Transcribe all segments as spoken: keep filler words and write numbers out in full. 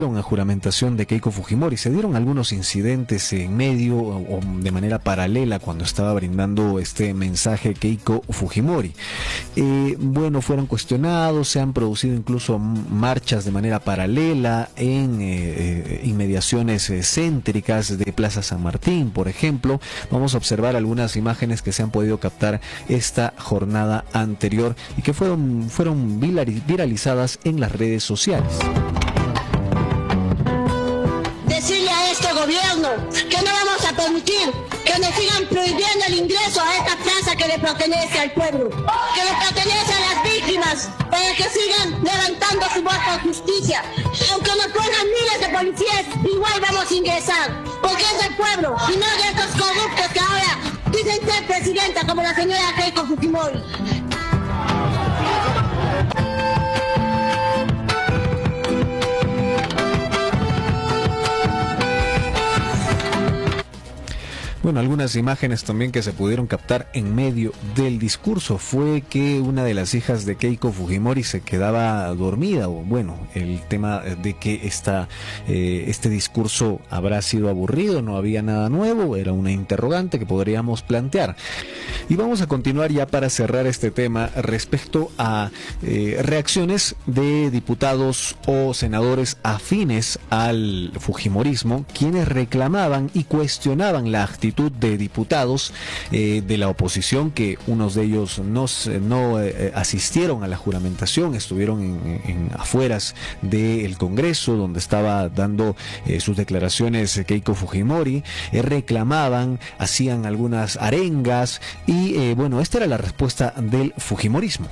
a juramentación de Keiko Fujimori. Se dieron algunos incidentes en medio o de manera paralela cuando estaba brindando este mensaje Keiko Fujimori. Eh, bueno, fueron cuestionados, se han producido incluso marchas de manera paralela en eh, inmediaciones eh, céntricas de Plaza San Martín, por ejemplo. Vamos a observar algunas imágenes que se han podido captar esta jornada anterior y que fueron, fueron viralizadas en las redes sociales. Decirle a este gobierno que no vamos a permitir que nos sigan prohibiendo el ingreso a esta plaza que le pertenece al pueblo, que le pertenece a las víctimas, para que sigan levantando su voz por justicia. Aunque nos pongan miles de policías, igual vamos a ingresar, porque es del pueblo y no de estos corruptos que ahora dicen ser presidenta, como la señora Keiko Fujimori. Bueno, algunas imágenes también que se pudieron captar en medio del discurso fue que una de las hijas de Keiko Fujimori se quedaba dormida, o bueno, el tema de que esta, eh, este discurso habrá sido aburrido, no había nada nuevo, era una interrogante que podríamos plantear. Y vamos a continuar ya para cerrar este tema respecto a eh, reacciones de diputados o senadores afines al fujimorismo, quienes reclamaban y cuestionaban la actitud de diputados eh, de la oposición, que unos de ellos no, no eh, asistieron a la juramentación, estuvieron en, en afueras del Congreso, donde estaba dando eh, sus declaraciones Keiko Fujimori, eh, reclamaban, hacían algunas arengas y eh, bueno, esta era la respuesta del fujimorismo.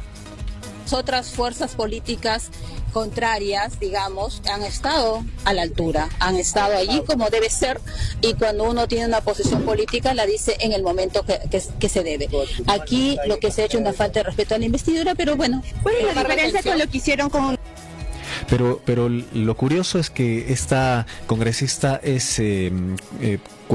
Otras fuerzas políticas contrarias, digamos, han estado a la altura, han estado allí como debe ser, y cuando uno tiene una posición política la dice en el momento que, que, que se debe. Aquí lo que se ha hecho es una falta de respeto a la investidura, pero bueno. ¿Cuál es la diferencia con lo que hicieron con...? Pero, pero lo curioso es que esta congresista es... Eh, eh,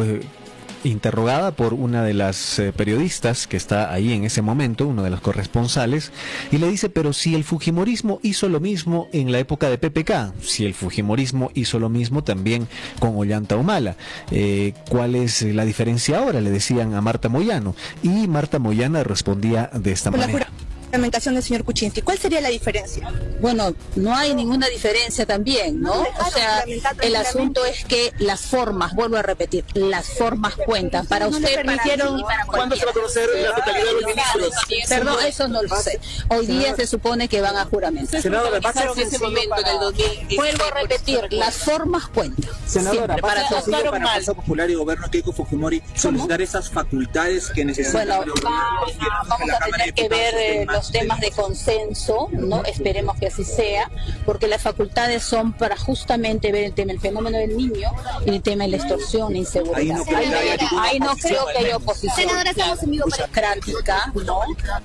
interrogada por una de las eh, periodistas que está ahí en ese momento, uno de los corresponsales, y le dice, pero si el fujimorismo hizo lo mismo en la época de P P K, si el fujimorismo hizo lo mismo también con Ollanta Humala, eh, ¿cuál es la diferencia ahora? Le decían a Marta Moyano, y Marta Moyano respondía de esta manera. Del señor Kuczynski. ¿Cuál sería la diferencia? Bueno, no hay ninguna diferencia también, ¿no? O sea, el asunto es que las formas, vuelvo a repetir, las formas cuentan. Para usted, permitieron, para ¿cuándo se va a conocer la totalidad de los ministros? Perdón, eso no lo sé. Hoy día se supone que van a juramento. Senadora, va a ser ese momento del dos mil dieciséis. Vuelvo a repetir, las formas cuentan. Senadora, ¿va a ser sencillo para Fuerza Popular y Gobierno Keiko Fujimori solicitar esas facultades que necesitan? Bueno, vamos a tener que ver eh, los temas de consenso, ¿no? Esperemos que así sea, porque las facultades son para justamente ver el tema del fenómeno del niño y el tema de la extorsión e inseguridad. Ahí no creo ahí, que, haya ahí no creo que haya oposición. Senadora, estamos en vivo democrática, ¿no?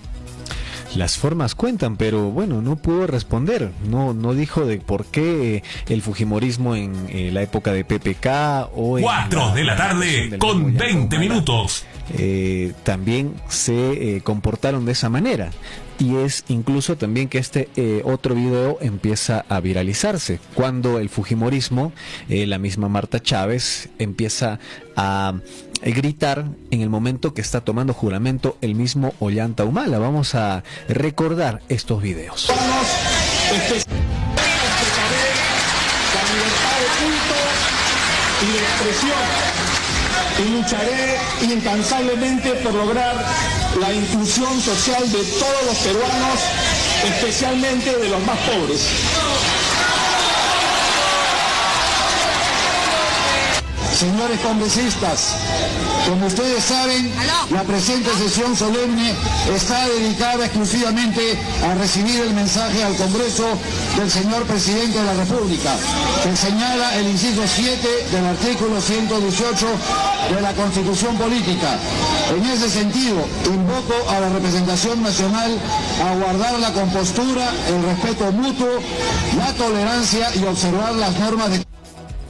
Las formas cuentan, pero bueno, no pudo responder, no no dijo de por qué el fujimorismo en eh, la época de P P K o en cuatro de la tarde con veinte minutos. Eh, también se eh, comportaron de esa manera. Y es incluso también que este eh, otro video empieza a viralizarse cuando el fujimorismo, eh, la misma Marta Chávez, empieza a eh, gritar en el momento que está tomando juramento el mismo Ollanta Humala. Vamos a recordar estos videos. La libertad de culto y de expresión, y lucharé incansablemente por lograr la inclusión social de todos los peruanos, especialmente de los más pobres. Señores congresistas, como ustedes saben, la presente sesión solemne está dedicada exclusivamente a recibir el mensaje al Congreso del señor Presidente de la República, que señala el inciso siete del artículo ciento dieciocho de la Constitución Política. En ese sentido, invoco a la representación nacional a guardar la compostura, el respeto mutuo, la tolerancia y observar las normas de...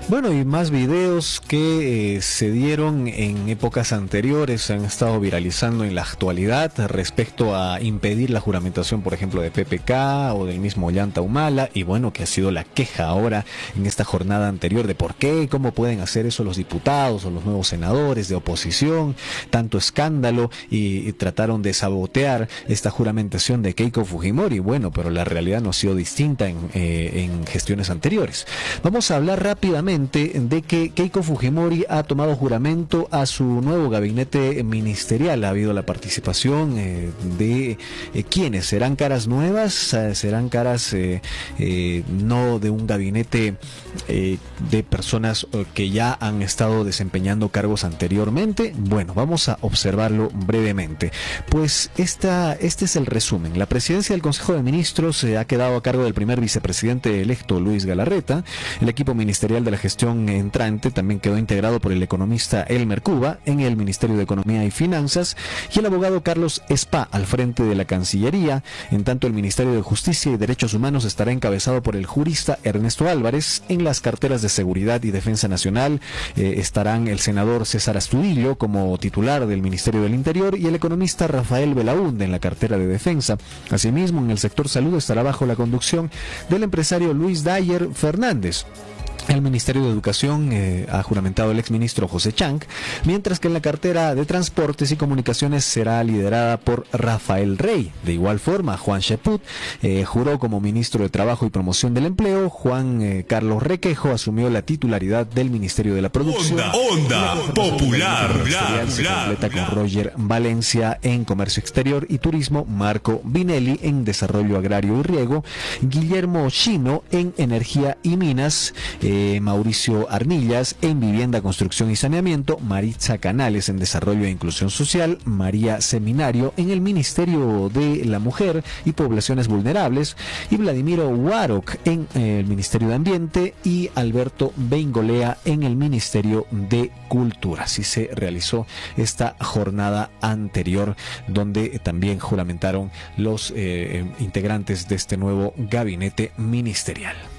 Bueno, y más videos que eh, se dieron en épocas anteriores se han estado viralizando en la actualidad respecto a impedir la juramentación, por ejemplo, de P P K o del mismo Ollanta Humala, y bueno, que ha sido la queja ahora en esta jornada anterior de por qué, cómo pueden hacer eso los diputados o los nuevos senadores de oposición, tanto escándalo, y, y trataron de sabotear esta juramentación de Keiko Fujimori. Bueno, pero la realidad no ha sido distinta en, eh, en gestiones anteriores. Vamos a hablar rápidamente de que Keiko Fujimori ha tomado juramento a su nuevo gabinete ministerial. Ha habido la participación eh, de eh, quienes serán caras nuevas, eh, serán caras eh, eh, no de un gabinete eh, de personas eh, que ya han estado desempeñando cargos anteriormente. Bueno, vamos a observarlo brevemente. Pues esta, este es el resumen. La presidencia del Consejo de Ministros eh, ha quedado a cargo del primer vicepresidente electo, Luis Galarreta. El equipo ministerial de la gestión entrante también quedó integrado por el economista Elmer Cuba en el Ministerio de Economía y Finanzas y el abogado Carlos Spa al frente de la Cancillería. En tanto, el Ministerio de Justicia y Derechos Humanos estará encabezado por el jurista Ernesto Álvarez. En las carteras de Seguridad y Defensa Nacional eh, estarán el senador César Astudillo como titular del Ministerio del Interior y el economista Rafael Belaúnde en la cartera de Defensa. Asimismo, en el sector salud estará bajo la conducción del empresario Luis Dyer Fernández. El Ministerio de Educación eh, ha juramentado el exministro José Chang, mientras que en la cartera de Transportes y Comunicaciones será liderada por Rafael Rey. De igual forma, Juan Sheput eh, juró como ministro de Trabajo y Promoción del Empleo. Juan eh, Carlos Requejo asumió la titularidad del Ministerio de la Producción. Onda, onda popular. Bla, se bla, completa bla. con Roger Valencia en Comercio Exterior y Turismo, Marco Vinelli en Desarrollo Agrario y Riego, Guillermo Chino en Energía y Minas, eh, Mauricio Arnillas en Vivienda, Construcción y Saneamiento, Maritza Canales en Desarrollo e Inclusión Social, María Seminario en el Ministerio de la Mujer y Poblaciones Vulnerables, y Vladimiro Warok en eh, el Ministerio de Ambiente, y Alberto Beingolea en el Ministerio de Cultura. Así se realizó esta jornada anterior, donde también juramentaron los eh, integrantes de este nuevo gabinete ministerial.